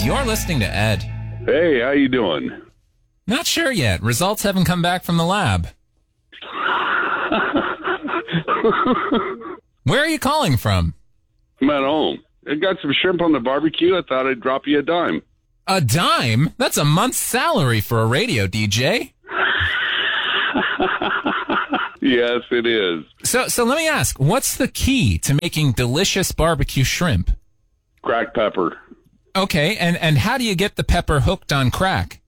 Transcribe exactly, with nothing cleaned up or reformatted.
You're listening to Ed. Hey, how you doing? Not sure yet. Results haven't come back from the lab. Where are you calling from? I'm at home. I got some shrimp on the barbecue. I thought I'd drop you a dime. A dime? That's a month's salary for a radio D J. Yes, it is. So, so let me ask, what's the key to making delicious barbecue shrimp? Cracked pepper. Okay, and, and how do you get the pepper hooked on crack?